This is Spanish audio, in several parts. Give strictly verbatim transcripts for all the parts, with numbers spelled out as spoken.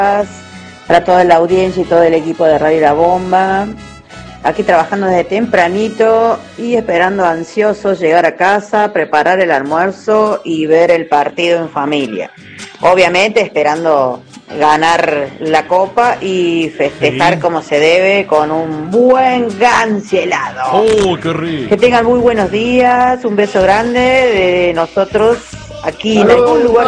para toda la audiencia y todo el equipo de Radio La Bomba. Aquí trabajando desde tempranito y esperando ansiosos llegar a casa, preparar el almuerzo y ver el partido en familia. Obviamente esperando ganar la copa y festejar, sí, como se debe, con un buen ganso helado. ¡Oh, qué rico! Que tengan muy buenos días, un beso grande de nosotros aquí en algún lugar.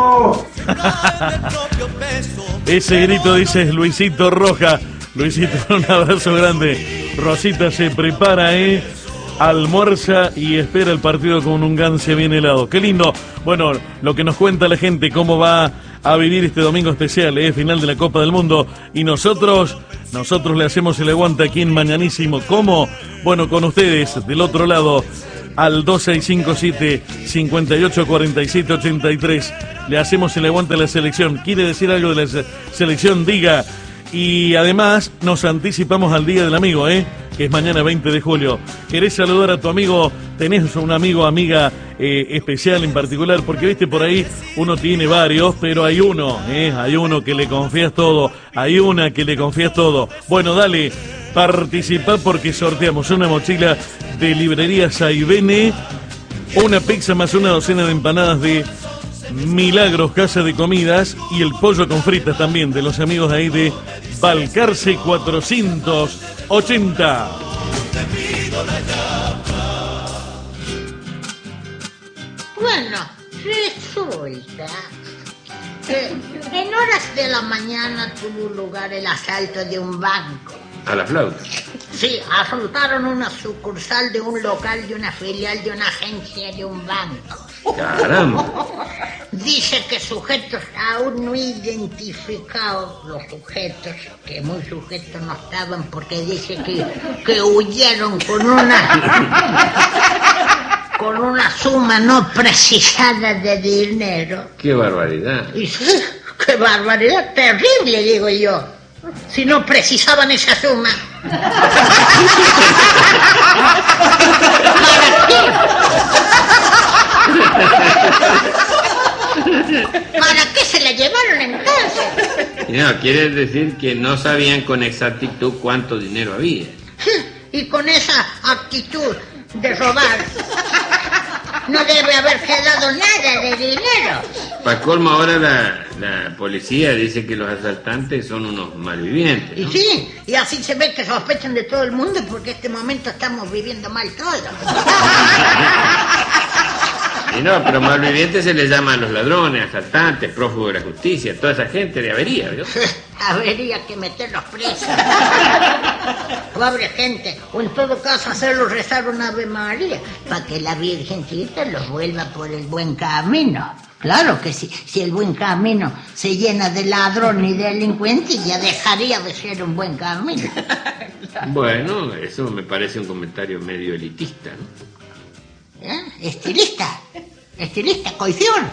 Ese grito dice Luisito Roja. Luisito, un abrazo grande. Rosita se prepara, ¿eh? Almuerza y espera el partido con un ganso bien helado. ¡Qué lindo! Bueno, lo que nos cuenta la gente, cómo va a vivir este domingo especial, ¿eh? Final de la Copa del Mundo. Y nosotros, nosotros le hacemos el aguante aquí en Mañanísimo. ¿Cómo? Bueno, con ustedes, del otro lado, al dos seis cinco siete, cinco ocho cuatro siete ocho tres. Le hacemos el aguante a la selección. ¿Quiere decir algo de la selección? Diga. Y además nos anticipamos al Día del Amigo, ¿eh? Que es mañana veinte de julio. ¿Querés saludar a tu amigo? ¿Tenés un amigo o amiga eh, especial en particular? Porque, viste, por ahí uno tiene varios, pero hay uno, ¿eh? Hay uno que le confías todo, hay una que le confías todo. Bueno, dale, participa porque sorteamos una mochila de librería Saibene, una pizza más una docena de empanadas de Milagros Casa de Comidas y el pollo con fritas también de los amigos ahí de Balcarce cuatrocientos ochenta. Bueno, resulta que en horas de la mañana tuvo lugar el asalto de un banco. ¿A la flauta? Sí, asaltaron una sucursal de un local de una filial de una agencia de un banco. ¡Caramba! Dice que sujetos aún no identificados, los sujetos, que muy sujetos no estaban porque dice que, que huyeron con una con una suma no precisada de dinero. ¡Qué barbaridad! Y, ¡qué barbaridad! Terrible, digo yo. Si no precisaban esa suma. ¿Para qué? ¿Para qué se la llevaron entonces? No, quiere decir que no sabían con exactitud cuánto dinero había. Y con esa actitud de robar, no debe haber quedado nada de dinero. Para colmo, ahora la, la policía dice que los asaltantes son unos malvivientes, ¿no? Y sí, y así se ve que sospechan de todo el mundo porque en este momento estamos viviendo mal todos. Y no, pero malvivientes se les llama a los ladrones, asaltantes, prófugos de la justicia, toda esa gente de avería, ¿vio? Habría que meterlos presos. Pobre gente, o en todo caso hacerlos rezar una Ave María, para que la Virgencita los vuelva por el buen camino. Claro que sí, si el buen camino se llena de ladrón y delincuentes, ya dejaría de ser un buen camino. Bueno, eso me parece un comentario medio elitista, ¿no? ¿Eh? Estilista, estilista, coición.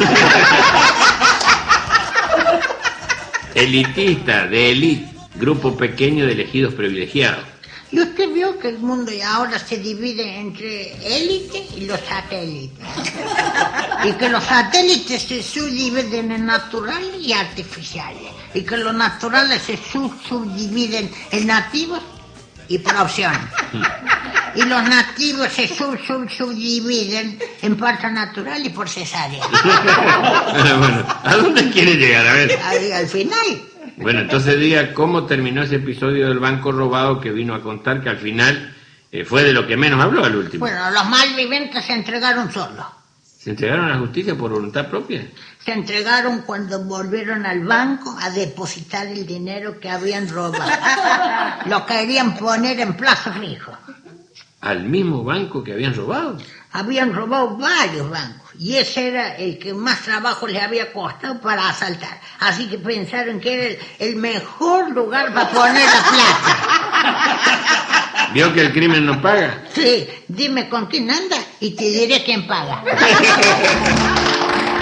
Elitista, de élite, grupo pequeño de elegidos privilegiados. Y usted vio que el mundo ahora se divide entre élite y los satélites. Y que los satélites se subdividen en naturales y artificiales. Y que los naturales se sub subdividen en nativos y por opción. Y los nativos se sub sub subdividen en parto natural y por cesárea. Bueno, ¿a dónde quiere llegar? A ver. Al, al final. Bueno, entonces diga cómo terminó ese episodio del banco robado que vino a contar, que al final eh, fue de lo que menos habló al último. Bueno, los malvivientes se entregaron solos. ¿Se entregaron a la justicia por voluntad propia? Se entregaron cuando volvieron al banco a depositar el dinero que habían robado. Lo querían poner en plazo fijo. ¿Al mismo banco que habían robado? Habían robado varios bancos y ese era el que más trabajo les había costado para asaltar. Así que pensaron que era el, el mejor lugar para poner la plata. ¿Vio que el crimen no paga? Sí, dime con quién anda y te diré quién paga.